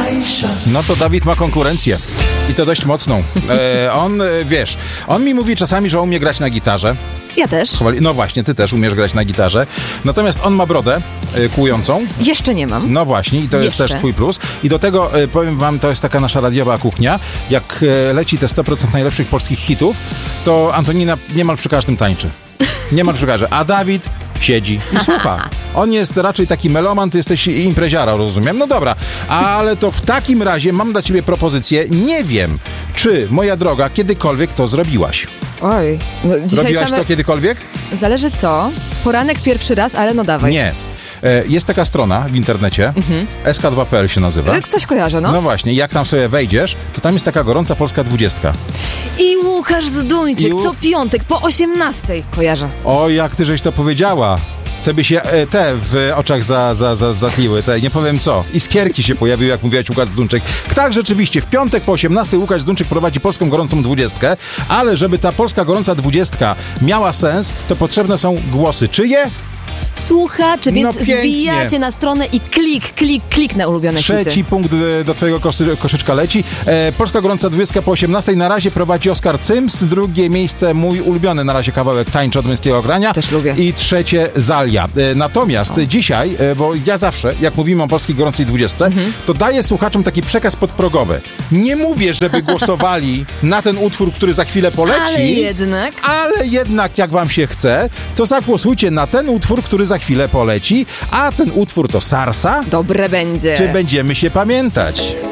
No to Dawid ma konkurencję. I to dość mocną. On mi mówi czasami, że umie grać na gitarze. Ja też. No właśnie, ty też umiesz grać na gitarze. Natomiast on ma brodę kłującą. Jeszcze nie mam. No właśnie, i to jest też twój plus. I do tego, powiem wam, to jest taka nasza radiowa kuchnia. Jak leci te 100% najlepszych polskich hitów, to Antonina niemal przy każdym tańczy. Niemal przy każdym. A Dawid siedzi i słucha. On jest raczej taki meloman, ty jesteś impreziara, rozumiem. No dobra, ale to w takim razie mam dla ciebie propozycję. Nie wiem, czy, moja droga, kiedykolwiek to zrobiłaś. Oj. No, Robiłaś to kiedykolwiek? Zależy co. Poranek pierwszy raz, ale no dawaj. Nie. Jest taka strona w internecie, sk2.pl się nazywa. Coś kojarzę, no. No właśnie, jak tam sobie wejdziesz, to tam jest taka gorąca polska 20. I Łukasz Zduńczyk, co piątek po 18:00 kojarzę. O, jak ty żeś to powiedziała. Te by się te w oczach zatliły, nie powiem co. Iskierki się pojawiły, jak mówiłaś, Łukasz Zdunczyk. Tak, rzeczywiście, w piątek po 18:00 Łukasz Zdunczyk prowadzi polską gorącą 20, ale żeby ta polska gorąca 20 miała sens, to potrzebne są głosy. Czyje? Słuchacze, więc wbijacie na stronę i klik na ulubione hity. Trzeci punkt do twojego koszyczka leci. Polska gorąca 20 po 18:00 na razie prowadzi Oskar Cyms. Drugie miejsce mój ulubiony na razie kawałek Tańczy od męskiego grania. Też lubię. I trzecie Zalia. Natomiast dzisiaj, bo ja zawsze, jak mówimy o polskiej gorącej 20, to daję słuchaczom taki przekaz podprogowy. Nie mówię, żeby głosowali na ten utwór, który za chwilę poleci. Ale jednak, jak wam się chce, to zagłosujcie na ten utwór, który za chwilę poleci, a ten utwór to Sarsa. Dobre będzie. Czy będziemy się pamiętać?